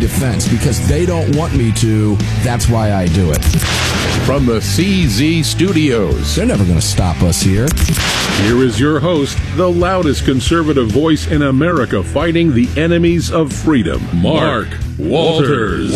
defense because they don't want me to. That's why I do it. From the CZ Studios, They're never going to stop us here. here is your host, the loudest conservative voice in America fighting the enemies of freedom, Mark Walters.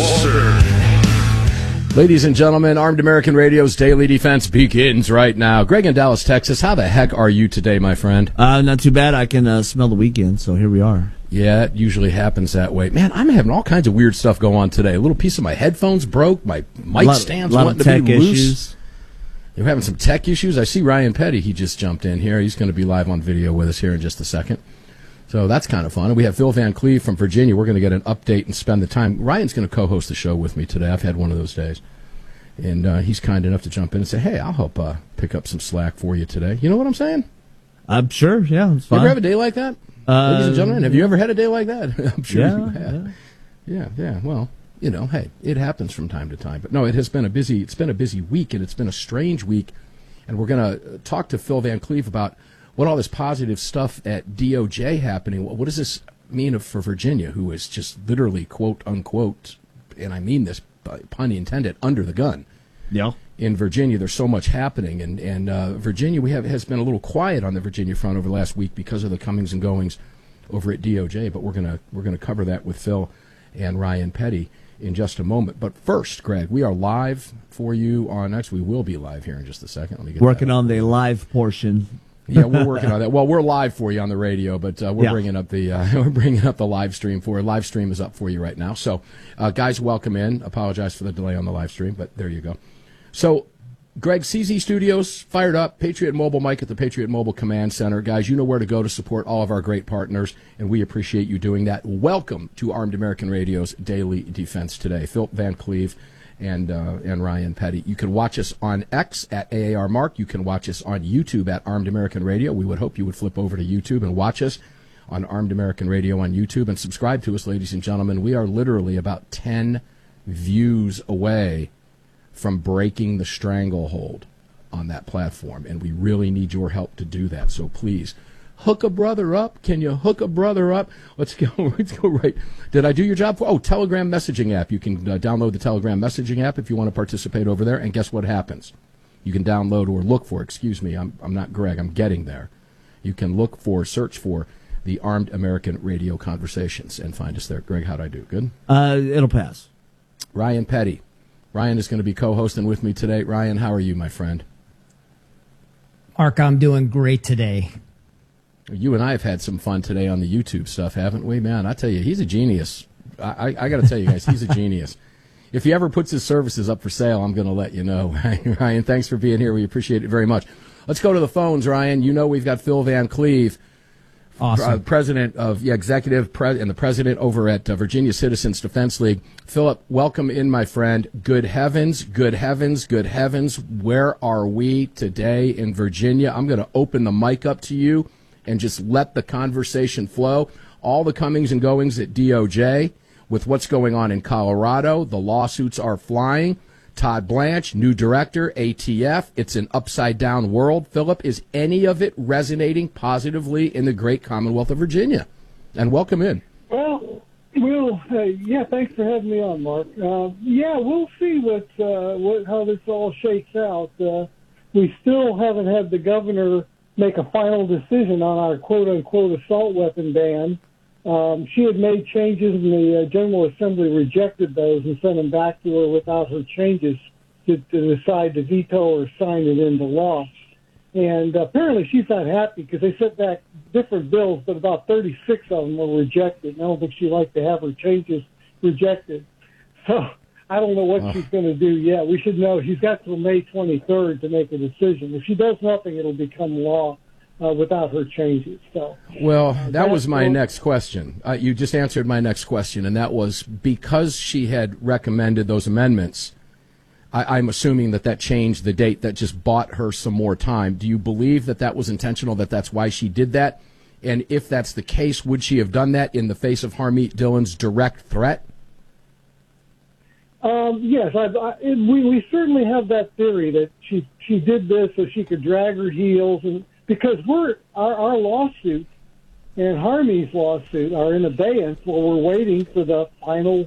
Ladies and gentlemen, Armed American Radio's Daily Defense begins right now. Greg in Dallas, Texas, how the heck are you today, my friend? Not too bad. I can smell the weekend, so here we are. Yeah, it usually happens that way. Man, I'm having all kinds of weird stuff go on today. A little piece of my headphones broke. My mic stand's wanting to be loose. Issues. You're having some tech issues? I see Ryan Petty. He just jumped in here. He's going to be live on video with us here in just a second. So that's kind of fun. And we have Phil Van Cleve from Virginia. We're going to get an update and spend the time. Ryan's going to co-host the show with me today. I've had one of those days. And he's kind enough to jump in and say, hey, I'll help pick up some slack for you today. You know what I'm saying? I'm sure, yeah. It's You fine. ever have a day like that? Ladies and gentlemen, have you ever had a day like that? I'm sure Yeah, you have. Yeah. Well, you know, hey, it happens from time to time. But no, it's been a busy week, and it's been a strange week. And we're going to talk to Phil Van Cleve about what all this positive stuff at DOJ happening. What does this mean for Virginia, who is just literally, quote, unquote, and I mean this, pun intended, under the gun. Yeah. In Virginia, there's so much happening, and Virginia has been a little quiet on the Virginia front over the last week because of the comings and goings over at DOJ. But we're gonna cover that with Phil and Ryan Petty in just a moment. But first, Greg, we are live for you on X. We will be live here in just a second. Let me get Working on the live portion. Yeah, we're working on that. Well, we're live for you on the radio, but we're bringing up the live stream for you. Live stream is up for you right now. So, guys, welcome in. Apologize for the delay on the live stream, but there you go. So, Greg, CZ Studios fired up. Patriot Mobile Mike at the Patriot Mobile Command Center. Guys, you know where to go to support all of our great partners, and we appreciate you doing that. Welcome to Armed American Radio's Daily Defense today. Phil Van Cleve and Ryan Petty. You can watch us on X at AAR Mark. You can watch us on YouTube at Armed American Radio. We would hope you would flip over to YouTube and watch us on Armed American Radio on YouTube and subscribe to us, ladies and gentlemen. We are literally about 10 views away from breaking the stranglehold on that platform, and we really need your help to do that. So please, hook a brother up. Can you hook a brother up? Let's go right. Did I do your job? Telegram messaging app. You can download the Telegram messaging app if you want to participate over there, and guess what happens? You can download or look for, I'm not Greg, I'm getting there. You can search for the Armed American Radio Conversations and find us there. Greg, how'd I do? Good? It'll pass. Ryan Petty. Ryan is going to be co-hosting with me today. Ryan, how are you, my friend? Mark, I'm doing great today. You and I have had some fun today on the YouTube stuff, haven't we? Man, I tell you, he's a genius. I got to tell you guys, he's a genius. If he ever puts his services up for sale, I'm going to let you know. Ryan, thanks for being here. We appreciate it very much. Let's go to the phones, Ryan. You know we've got Phil Van Cleve. Awesome. President of executive and the president over at Virginia Citizens Defense League. Philip, welcome in, my friend. Good heavens, good heavens, good heavens. Where are we today in Virginia? I'm going to open the mic up to you and just let the conversation flow. All the comings and goings at DOJ with what's going on in Colorado. The lawsuits are flying. Todd Blanche, new director, ATF. It's an upside-down world. Philip, is any of it resonating positively in the great Commonwealth of Virginia? And welcome in. Well, yeah, thanks for having me on, Mark. We'll see how this all shakes out. We still haven't had the governor make a final decision on our quote-unquote assault weapon ban. She had made changes, and the General Assembly rejected those and sent them back to her without her changes to decide to veto or sign it into law. And apparently she's not happy because they sent back different bills, but about 36 of them were rejected. And I don't think she'd like to have her changes rejected. So I don't know what she's going to do yet. We should know she's got till May 23rd to make a decision. If she does nothing, it'll become law. Without her changes. So, well, that was my next question. You just answered my next question, and that was because she had recommended those amendments, I'm assuming that changed the date, that just bought her some more time. Do you believe that was intentional, that's why she did that? And if that's the case, would she have done that in the face of Harmeet Dillon's direct threat? Yes, we certainly have that theory that she did this so she could drag her heels, and because our lawsuit and Harmeet's lawsuit are in abeyance while we're waiting for the final